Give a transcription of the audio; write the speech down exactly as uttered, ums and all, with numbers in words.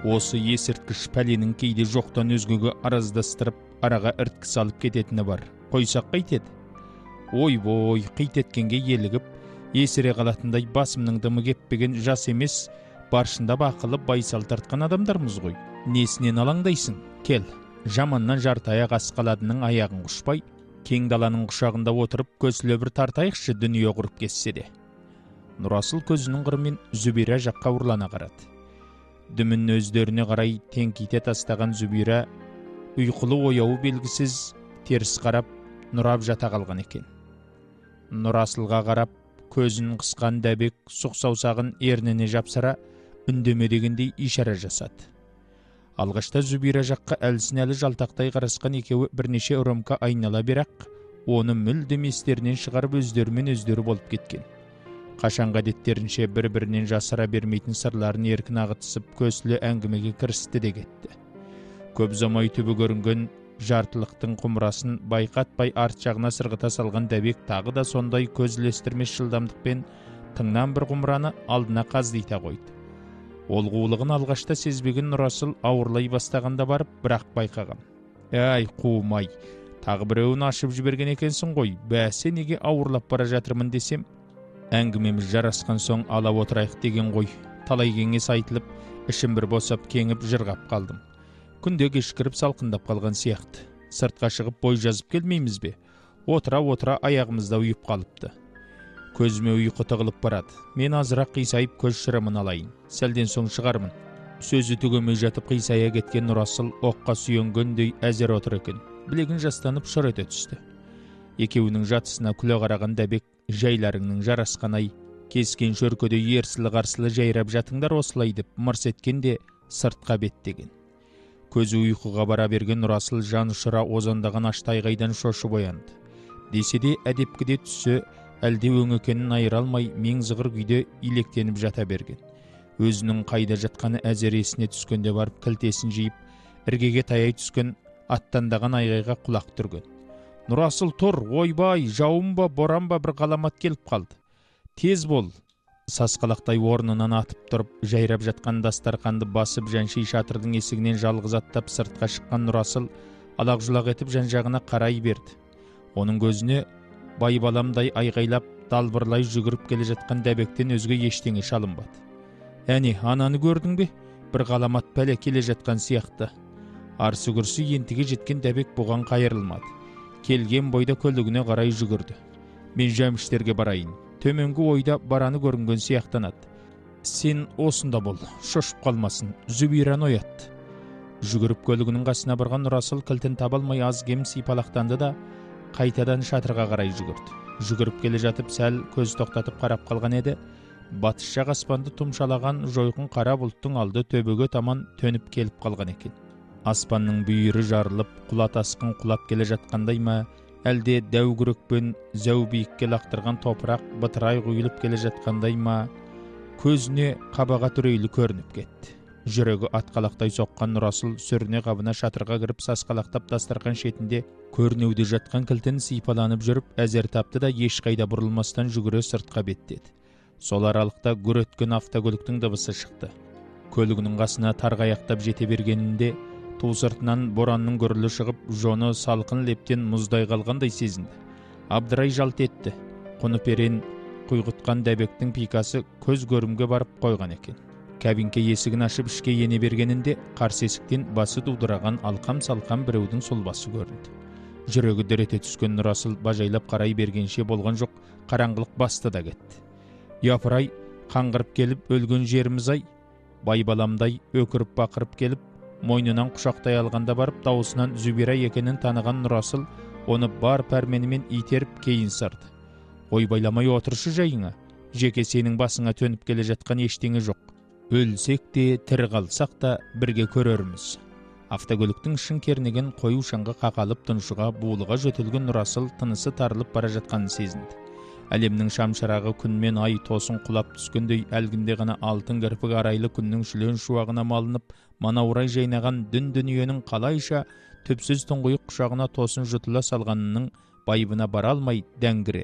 Осы есірткіш пәленің кейде жоқтан өзгеге араздастырып, араға ірткі салып кететіні бар. Қойсақ қайтеді? Ой-бой, қайтеткенге елігіп, есіре қалатындай басымның дымы кеппеген жас емес, баршында бақылып байсал тартқан адамдармыз ғой. Несінен алаңдайсың? Кел, жаманнан жартаяқ асқаладының аяғын құшпай, кең даланың құшағында отырып, көсілі бір тартайықшы дүние құрып кетсе де. Нұрасыл көзінің қырымен Зүбира жаққа ұрлана қарады. Дүмін өздеріне қарай теңкейте тастаған Зүбира ұйқылы ояуы белгісіз теріс қарап Нұрап жата қалған екен. Нұрасылға қарап көзін қысқан дәбек сұқ саусағын ерніне жапсыра үндеме дегендей ишара жасады. Алғашта Зүбира жаққа әлсін-әлі жалтақтай қарасқан екеуі бірнеше ұрымқа айнала берақ, оны мүлдем естерінен шығарып өздерімен өздері болып кеткен. Қашанғы әдеттерінше бір-бірінен жасыра бермейтін сырларын еркін ағытысып көсілі әңгімеге кірісті де кетті. Көп ұзамай түбі көрінген жартылықтың құмырасын байқатпай арт жағына сырғыта салған дәбек тағы да сондай көз ілестірмес жылдамдықпен тыңнан бір құмыраны алдына қаздита қойды. Ол қулығын алғашта сезбеген Нұрасыл ауырлай бастағанда барып, бірақ байқаған. Әй, қуымай, тағы біреуін ашып жіберген екенсің ғой, бәсе неге ауырлап бара жатырмын десем, әңгімеміз жарасқан соң ала отырайық деген ғой. Талай кеңес айтылып, ішім бір босап кеңіп жырғап қалдым. Күнде кешкіріп салқындап қалған сияқты. Сыртқа шығып бой жазып келмейміз бе? Отыра-отыра аяғымызда ұйып қалыпты. Көзіме ұйқы тығылып барады. Мен азырақ қисайып көз шырымын алайын. Сәлден соң шығармын. Сөзі түгемей жатып қисая кеткен Нұрасыл оққа сүйенгендей әзер отыр екен. Білегін жастанып шыр ете түсті. Екеуінің жатысына күле қараған дәбек, жайларыңның жарасқан-ай, кескен шөркөде ерсілі-қарсылы жайрап жатыңдар осылай деп мырс еткенде сыртқа беттеген. Көзі ұйқыға бара берген Нұрасыл жан ұшыра озандаған аштайғайдан шошып оянды. Десе де әдепкіде түсі әлде өң екенін айыра алмай мен зығыр күйде илектеніп жата берген. Өзінің қайда жатқаны әзер есіне түскенде барып кілтесін жиып, іргеге таяй түскен аттандаған айғайға құлақ түрген. Нұрасыл тұр, ойбай, жауын ба, боран ба бір ғаламат келіп қалды. Тез бол. Сасқалақтай орнынан атып тұрып, жайрап жатқан дастарқанды басып жанши шатырдың есігінен жалғыз аттап сыртқа шыққан Нұрасыл алақ-жұлақ етіп жан-жағына қарай берді. Оның көзіне байбаламдай айғайлап, далбырлай жүгіріп келе жатқан дәбектен өзге ештеңе шалынбады. Әне, ананы көрдің бе? Бір ғаламат пәле келе жатқан сияқты. Арсы-күрсі ентіге жеткен дәбек бұған қайырылмады. Келген бойда көлігіне қарай жүгірді. Мен жәміштерге барайын. Төменгі ойда бараны көрінген сияқтанады. Сен осында бол, шошып қалмасын, Зүбираны оятты. Жүгіріп көлігінің қасына барған Нұрасыл кілтін табалмай аз кем сипалақтанды да қайтадан шатырға қарай жүгірді. Жүгіріп келе жатып сәл көз тоқтатып қарап қалған еді, батыс жақ аспанды тұмшалаған жойқын қара бұлттың алды төбеге таман төніп келіп қалған екен. Аспанның бүйірі жарылып, құла тасқын құлап келе жатқандай ма, әлде дәугүрекпен зәу биікке лақтырған топырақ бытырай құйылып келе жатқандай ма, көзіне қабаға түрейлі көрініп кетті. Жүрегі атқалақтай соққан Нұрасыл сүріне қабына шатырға кіріп сасқалақтап дастарқан шетінде көрнеуде жатқан кілтін сипаланып жүріп, әзер тапты да ешқайда бұрылмастан жүгіре сыртқа беттеді. Сол аралықта гүр өткен автокөліктің дыбысы шықты. Көлігінің қасына тарғаяқтап жете бергенінде ту сыртынан боранның гүрілі шығып, жоны салқын лептен мұздай қалғандай сезінді. Абдырай жалт етті. Құныперен құйғытқан дәбектің пикасы көз көрімге барып қойған екен. Кабинке есігін ашып ішке ене бергенінде қарсы есіктен басы дудыраған алқам-салқам біреудің сұлбасы көрінді. Жүрегі дір ете түскен Нұрасыл бажайлап қарай бергенше болған жоқ, қараңғылық басты да кетті. Япырай, қаңғырып келіп өлген жеріміз-ай, байбаламдай өкіріп бақырып келіп, мойнынан құшақтай алғанда барып дауысынан Зүбира екенін таныған Нұрасыл оны бар пәрменімен итеріп кейін сарды. Ой, байламай отыршы жайыңа, жеке сенің басыңа төніп келе жатқан ештеңе жоқ. Өлсек те, тірі қалсақ та бірге көрерміз. Автокөліктің ішін кернеген қою шаңға қақалып тұншыға буылыға жөтелген Нұрасыл тынысы тарылып бара жатқанын сезінді. Әлемнің шамшырағы күнмен ай тосын құлап түскендей әлгінде ғана алтын кірпік арайлы күннің шүлен шуағына малынып, манаурай жайнаған дүн дүниенің қалайша түпсіз тұңғиық құшағына тосын жұтыла салғанының байыбына бара алмай дәңгіре.